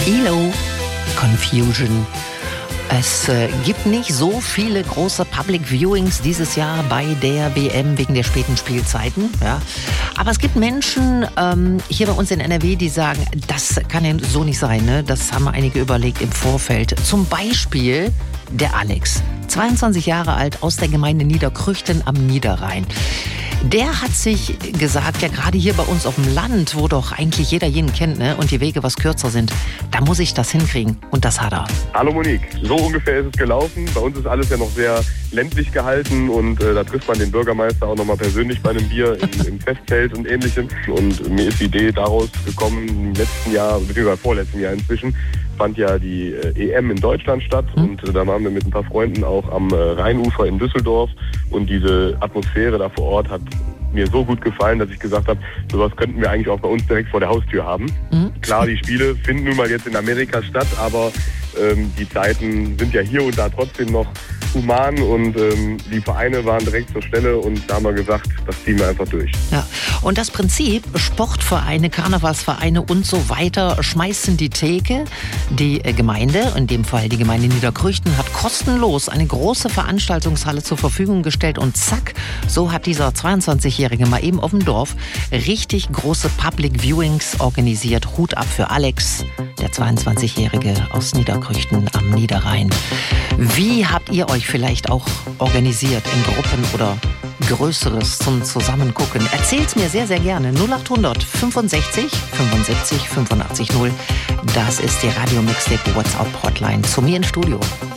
ELO, Confusion. Es gibt nicht so viele große Public Viewings dieses Jahr bei der WM wegen der späten Spielzeiten. Ja. Aber es gibt Menschen hier bei uns in NRW, die sagen, das kann ja so nicht sein. Ne? Das haben einige überlegt im Vorfeld. Zum Beispiel der Alex, 22 Jahre alt, aus der Gemeinde Niederkrüchten am Niederrhein. Der hat sich gesagt, ja gerade hier bei uns auf dem Land, wo doch eigentlich jeder jeden kennt, ne, und die Wege was kürzer sind, da muss ich das hinkriegen. Und das hat er. Hallo Monique, so ungefähr ist es gelaufen. Bei uns ist alles ja noch sehr ländlich gehalten und da trifft man den Bürgermeister auch nochmal persönlich bei einem Bier im Festzelt und Ähnlichem. Und mir ist die Idee daraus gekommen, im letzten Jahr, beziehungsweise vorletzten Jahr inzwischen, fand ja die EM in Deutschland statt und da waren wir mit ein paar Freunden auch am Rheinufer in Düsseldorf und diese Atmosphäre da vor Ort hat mir so gut gefallen, dass ich gesagt habe, sowas könnten wir eigentlich auch bei uns direkt vor der Haustür haben. Klar, die Spiele finden nun mal jetzt in Amerika statt, aber die Zeiten sind ja hier und da trotzdem noch human und die Vereine waren direkt zur Stelle und da haben wir gesagt, das ziehen wir einfach durch. Ja. Und das Prinzip, Sportvereine, Karnevalsvereine und so weiter schmeißen die Theke. Die Gemeinde, in dem Fall die Gemeinde Niederkrüchten, hat kostenlos eine große Veranstaltungshalle zur Verfügung gestellt und zack, so hat dieser 22-Jährige mal eben auf dem Dorf richtig große Public Viewings organisiert. Hut ab für Alex, der 22-Jährige aus Niederkrüchten am Niederrhein. Wie habt ihr euch vielleicht auch organisiert in Gruppen oder Größeres zum Zusammengucken? Erzählt's mir sehr, sehr gerne. 0800 65 75 85 0. Das ist die Radio Mixtape WhatsApp Hotline zu mir im Studio.